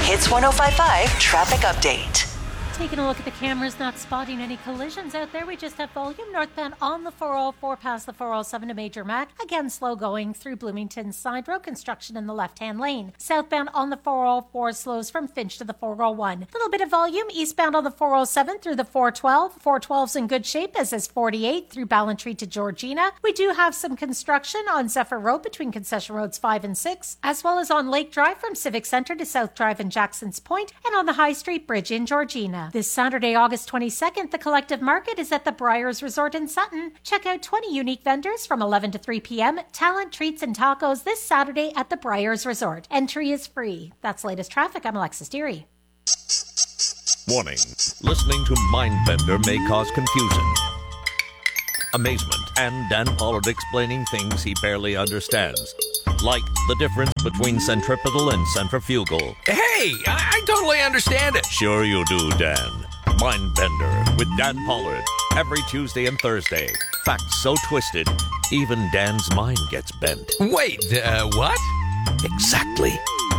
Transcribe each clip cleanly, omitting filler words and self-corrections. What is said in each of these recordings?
Hits 105.5 traffic update. Taking a look at the cameras, not spotting any collisions out there. We just have volume northbound on the 404 past the 407 to Major Mac. Again, slow going through Bloomington side road, construction in the left-hand lane. Southbound on the 404 slows from Finch to the 401. A little bit of volume eastbound on the 407 through the 412. 412's in good shape, as is 48 through Ballantree to Georgina. We do have some construction on Zephyr Road between concession roads 5 and 6, as well as on Lake Drive from Civic Centre to South Drive and Jackson's Point, and on the High Street Bridge in Georgina. This Saturday, August 22nd, the Collective Market is at the Briars Resort in Sutton. Check out 20 unique vendors from 11 to 3 p.m. Talent, treats, and tacos this Saturday at the Briars Resort. Entry is free. That's latest traffic. I'm Alexis Deary. Warning. Listening to Mindbender may cause confusion, amazement, and Dan Pollard explaining things he barely understands. Like the difference between centripetal and centrifugal. Hey, I totally understand it. Sure you do, Dan. Mindbender with Dan Pollard. Every Tuesday and Thursday. Facts so twisted, even Dan's mind gets bent. Wait, what? Exactly.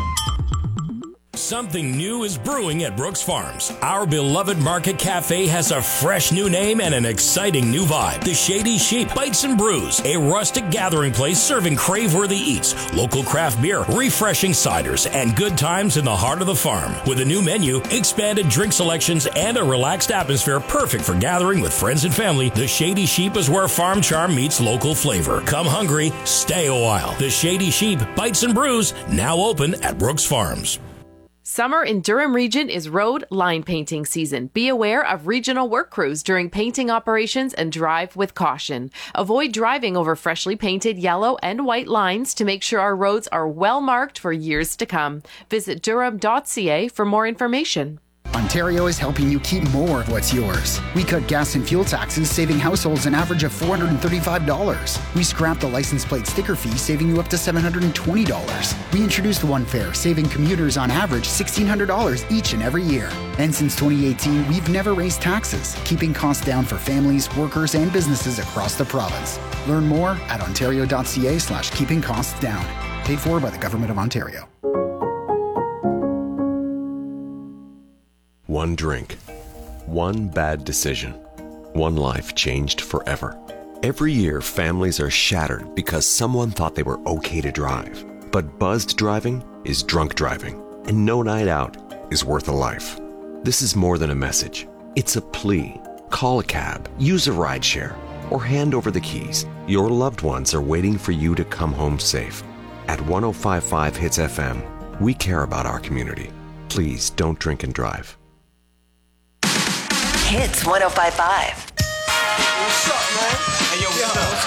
Something new is brewing at Brooks Farms. Our beloved Market Cafe has a fresh new name and an exciting new vibe. The Shady Sheep Bites and Brews, a rustic gathering place serving crave-worthy eats, local craft beer, refreshing ciders, and good times in the heart of the farm. With a new menu, expanded drink selections, and a relaxed atmosphere perfect for gathering with friends and family, the Shady Sheep is where farm charm meets local flavor. Come hungry, stay a while. The Shady Sheep Bites and Brews, now open at Brooks Farms. Summer in Durham Region is road line painting season. Be aware of regional work crews during painting operations and drive with caution. Avoid driving over freshly painted yellow and white lines to make sure our roads are well marked for years to come. Visit durham.ca for more information. Ontario is helping you keep more of what's yours. We cut gas and fuel taxes, saving households an average of $435. We scrapped the license plate sticker fee, saving you up to $720. We introduced One Fare, saving commuters on average $1,600 each and every year. And since 2018, we've never raised taxes, keeping costs down for families, workers, and businesses across the province. Learn more at ontario.ca/keeping costs down. Paid for by the Government of Ontario. One drink, one bad decision, one life changed forever. Every year, families are shattered because someone thought they were okay to drive. But buzzed driving is drunk driving, and no night out is worth a life. This is more than a message. It's a plea. Call a cab, use a rideshare, or hand over the keys. Your loved ones are waiting for you to come home safe. At 105.5 Hits FM, we care about our community. Please don't drink and drive. Hits 105.5. What's up, man? Hey, yo, what's up?